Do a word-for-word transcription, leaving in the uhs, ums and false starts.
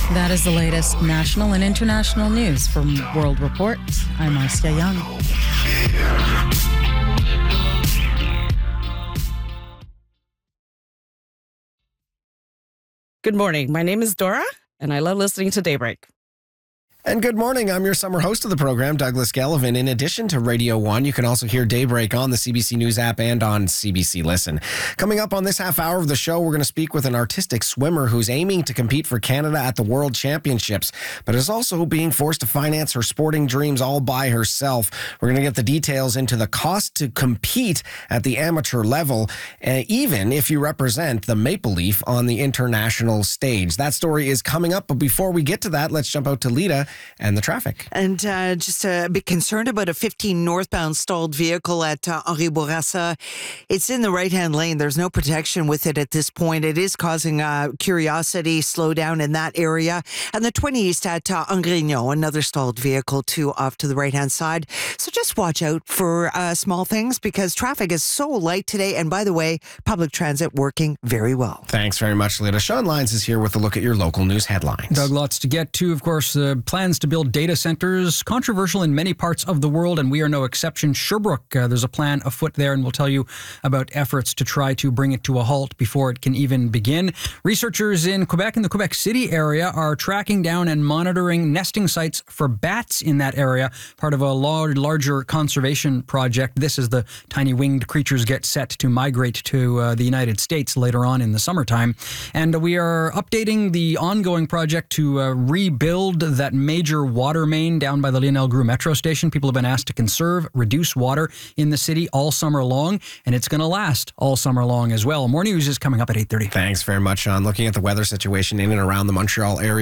That is the latest national and international news from World Report. I'm Marcia Young. Good morning. My name is Dora, and I love listening to Daybreak. And good morning. I'm your summer host of the program, Douglas Gallivan. In addition to Radio one, you can also hear Daybreak on the C B C News app and on C B C Listen. Coming up on this half hour of the show, we're going to speak with an artistic swimmer who's aiming to compete for Canada at the World Championships, but is also being forced to finance her sporting dreams all by herself. We're going to get the details into the cost to compete at the amateur level, uh, even if you represent the Maple Leaf on the international stage. That story is coming up, but before we get to that, let's jump out to Lita and the traffic. And uh, just a bit concerned about a fifteen northbound stalled vehicle at uh, Henri Bourassa. It's in the right-hand lane. There's no protection with it at this point. It is causing uh, curiosity, slow down in that area. And the twenty east at uh, Angrignon, another stalled vehicle too off to the right-hand side. So just watch out for uh, small things because traffic is so light today. And by the way, public transit working very well. Thanks very much, Lita. Sean Lyons is here with a look at your local news headlines. Doug, lots to get to. Of course, uh, plans to build data centers, controversial in many parts of the world, and we are no exception. Sherbrooke, uh, there's a plan afoot there, and we'll tell you about efforts to try to bring it to a halt before it can even begin. Researchers in Quebec and the Quebec City area are tracking down and monitoring nesting sites for bats in that area, part of a large, larger conservation project. This is the tiny winged creatures get set to migrate to uh, the United States later on in the summertime. And we are updating the ongoing project to uh, rebuild that major water main down by the Lionel Groux metro station. People have been asked to conserve, reduce water in the city all summer long, and it's going to last all summer long as well. More news is coming up at eight thirty. Thanks very much, Sean. Looking at the weather situation in and around the Montreal area.